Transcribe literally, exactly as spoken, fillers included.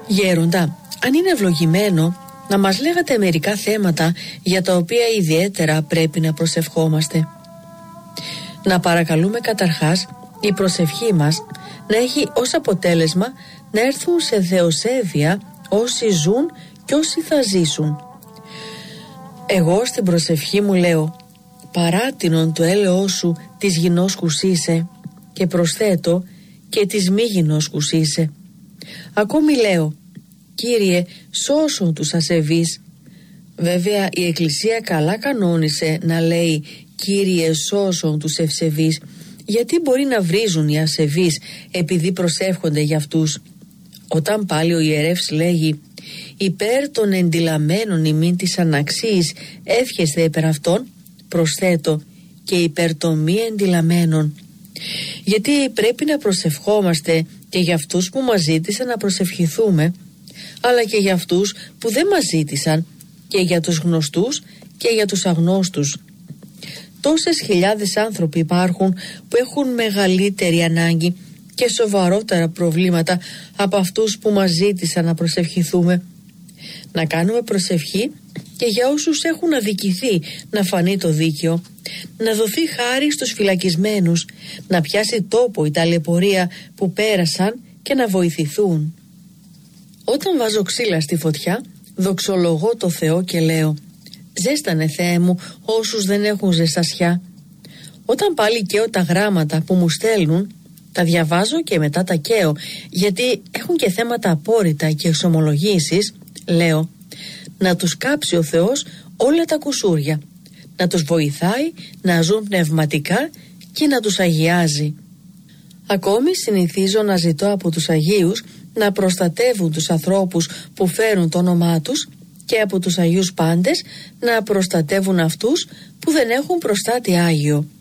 Γέροντα, αν είναι ευλογημένο, να μας λέγατε μερικά θέματα για τα οποία ιδιαίτερα πρέπει να προσευχόμαστε. Να παρακαλούμε καταρχάς η προσευχή μας να έχει ως αποτέλεσμα να έρθουν σε θεοσέβεια όσοι ζουν και όσοι θα ζήσουν. Εγώ στην προσευχή μου λέω «Παράτηνον το έλεος σου της γινώσκους είσαι» και προσθέτω «και της μη γινώσκους είσαι». Ακόμη λέω «Κύριε, σώσον τους ασεβείς». Βέβαια η Εκκλησία καλά κανόνισε να λέει «Κύριε, σώσον τους ευσεβείς», γιατί μπορεί να βρίζουν οι ασεβείς επειδή προσεύχονται για αυτούς. Όταν πάλι ο ιερεύς λέγει «Υπέρ των εντυλαμένων ημίν της αναξίης εύχεστε υπέρ αυτών», προσθέτω «και υπέρ των μη εντυλαμένων». Γιατί πρέπει να προσευχόμαστε και για αυτούς που μας ζήτησαν να προσευχηθούμε, αλλά και για αυτούς που δεν μας ζήτησαν, και για τους γνωστούς και για τους αγνώστους. Τόσες χιλιάδες άνθρωποι υπάρχουν που έχουν μεγαλύτερη ανάγκη και σοβαρότερα προβλήματα από αυτούς που μας ζήτησαν να προσευχηθούμε. Να κάνουμε προσευχή και για όσους έχουν αδικηθεί να φανεί το δίκαιο, να δοθεί χάρη στους φυλακισμένους, να πιάσει τόπο η ταλαιπωρία που πέρασαν και να βοηθηθούν. Όταν βάζω ξύλα στη φωτιά, δοξολογώ το Θεό και λέω «Ζέστανε Θεέ μου όσους δεν έχουν ζεστασιά». Όταν πάλι καίω τα γράμματα που μου στέλνουν, τα διαβάζω και μετά τα καίω, γιατί έχουν και θέματα απόρριτα και εξομολογήσεις, λέω «Να τους κάψει ο Θεός όλα τα κουσούρια, να τους βοηθάει να ζουν πνευματικά και να τους αγιάζει». Ακόμη συνηθίζω να ζητώ από τους Αγίους να προστατεύουν τους ανθρώπους που φέρουν το όνομά τους και από τους Αγίους πάντες να προστατεύουν αυτούς που δεν έχουν προστάτη Άγιο.